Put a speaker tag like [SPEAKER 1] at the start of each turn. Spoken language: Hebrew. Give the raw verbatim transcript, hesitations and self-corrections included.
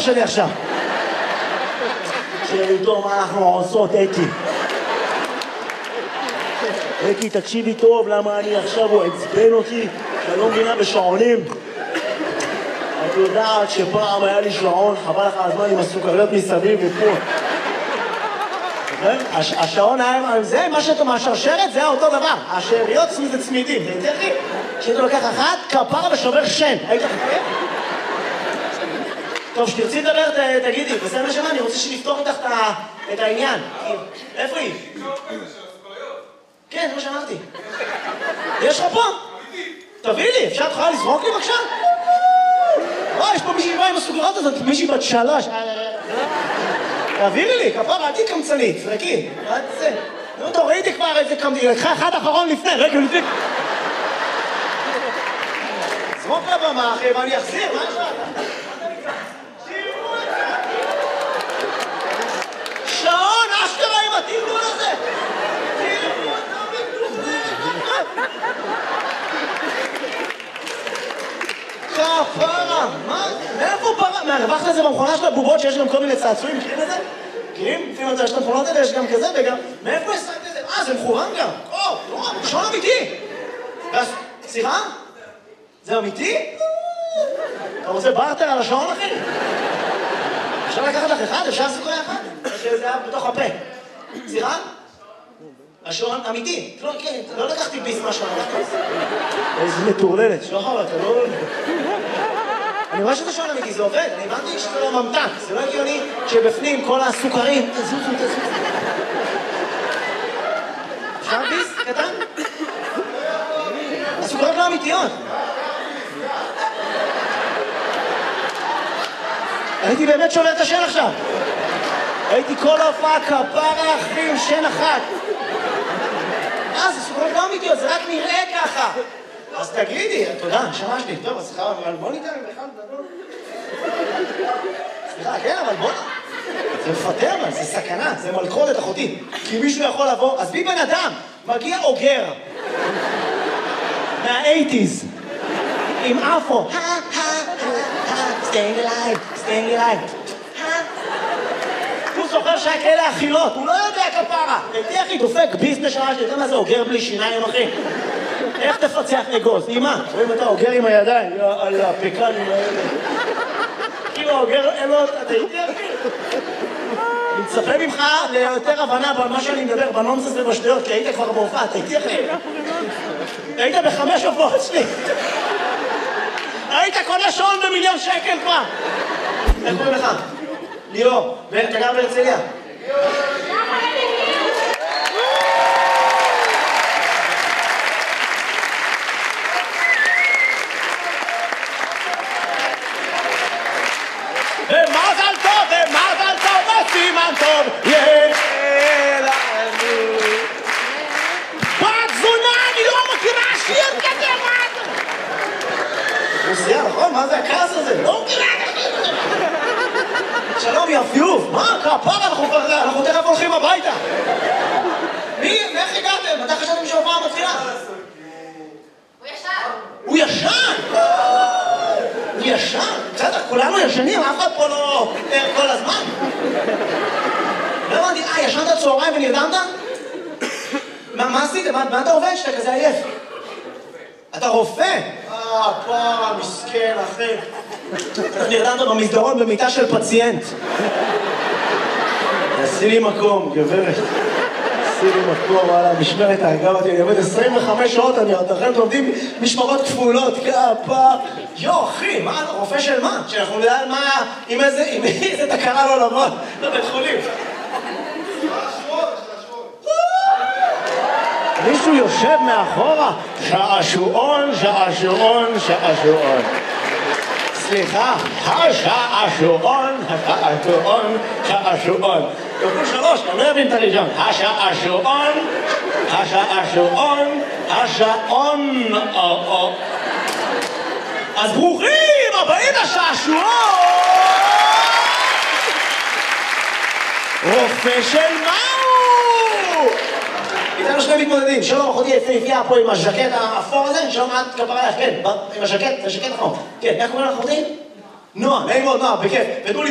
[SPEAKER 1] שלי עכשיו. שאיתו מה אנחנו עושות, אקי. אקי, תקשיבי טוב, למה אני עכשיו, הוא עצבן אותי, שאני לא מבינה בשעונים. את יודעת שפעם היה לי שעון, חבל לך הזמן עם הסוכריות מסביב ופה. השעון היה, זה מה שאתה מהשרשרת, זה היה אותו דבר. השאריות זה צמידים, זה תרחי. כשאתה לוקח אחת, כפרה ושובר שן. היית חכה? טוב, שתרצי לדבר, תגידי. בסדר שמה, אני רוצה שנפתור איתך את העניין. איפה היא? כן, זה מה שאמרתי. יש לך פה? תביא לי, אפשר תוכל לזרוק לי בבקשה? וואי, יש פה מישהי באה עם הסוכריות הזאת, מישהי בת שלוש. תעבירי לי, כפרה, אל תקמצנית, זרקי. מה זה? נו, תורידי כבר איזה קמצנית, לקחה אחד אחרון לפני, רגע לפני. זרוק לבמה, אחי, ואני אחזיר, מה יש לך? שעון, אשכרה עם התמנון הזה! תראו, כפרה, מה? מאיפה פרה? מהרווחת לזה במכונה של הבובות שיש גם כל מיני צעצועים, מכירים את זה? מכירים? לפעמים אתה יש את המכונות האלה, יש גם כזה וגם... מאיפה השגת את זה? אה, זה מכורם גם. או, לא, שעון אמיתי. סליחה? זה אמיתי? אתה רוצה בארטר על השעון, אחי? אפשר לקחת לך אחד? אפשר סוכריה אחת? שזה היה בתוך הפה. סליחה? השעון אמיתי. לא לקחתי ביס מהשעון. איזה מטורללת. שוחר, אתה לא... אני רואה שזה שעון אמיתי, זה עובד. אני הבנתי שזה לא ממתק. זה לא הגיוני שבפנים כל הסוכרים... תזוזו, תזוזו. אפשר ביס? קטן? הסוכרות לא אמיתיות. הייתי באמת שובר את השן עכשיו. הייתי כל ההופעה כפרה אחי עם שן אחת. אה, זה סוכרות לא אמיתיות, זה רק נראה ככה. אז תגידי, תודה, שמשתי. טוב, אז סליחה, אבל בוא ניתן בכלל גדול. סליחה, כן, אבל בוא... זה מפטר, אבל זה סכנה, זה מלכודת אחותי. כי מישהו יכול לבוא, אז בי בן אדם, מגיע אוגר. מה-אייטיז. עם אפו. staying alive, staying alive. הוא זוכר שהיה כאלה אכילות, הוא לא יודע כפרה. הייתי אחי דופק ביזנס שעה, שאתה יודע מה זה אוגר בלי שיניים אחי? איך תפצח אגוז? אמא, רואים אתה אוגר עם הידיים, על הפקנים האלה. כאילו האוגר, אין לו, אתה הייתי אחי? אני מצפה ממך ליותר הבנה במה שאני מדבר, בנונסס ובשטויות, כי היית כבר בהופעה, אתה הייתי אחי? היית בחמש הופעות שלי. היית קונה שעון במיליון שקל כבר. איך קוראים לך? ליאור. אתה גר בהרצליה? ומזל טוב, ומזל טוב, וסימן טוב. יאללה. בת זונה, אני לא מכירה שיר כזה, מה אתה? רוסיה, נכון? מה זה הכעס הזה? לא מכירה את השיר הזה. שלום, יפיוף. מה? כפרה, אנחנו תכף הולכים הביתה. מי? איך הגעתם? אתה חשבתם שהופעה מתחילה?
[SPEAKER 2] הוא ישן.
[SPEAKER 1] הוא ישן? הוא ישן? בסדר, כולנו ישנים, אף אחד פה לא ער כל הזמן. לא הבנתי, אה, ישנת צהריים ונרדמת? מה עשית? מה אתה עובד שאתה כזה עייף? אתה רופא? אה, פרה, מסכן, אחי. נרדמת במסדרון במיטה של פציינט. עשי לי מקום, גברת. עשי לי מקום, וואלה, משמרת האגב אותי. אני עובד עשרים וחמש שעות, אני אתכם לומדים משמרות כפולות, כפה. יו, אחי, מה, אתה רופא של מה? שאנחנו נדע על מה, עם איזה, עם איזה תקרה לא לבוא לבית חולים. מישהו יושב מאחורה, שעשועון, שעשועון, שעשועון. סליחה, השעשועון, השעשועון, שעשועון. כפול שלוש, אני לא אבין את הראשון. השעשועון, השעשועון, השעון. אז ברוכים הבאים לשעשועון! רופא של מהו? איתנו שני מתמודדים, שלום אחותי יפהפייה פה עם הז'קט האפור הזה, שלום את כפרה לך, כן, עם הז'קט, זה ז'קט נכון. כן, איך קוראים לך אחותי? נועה, נעים מאוד נועה, בכיף.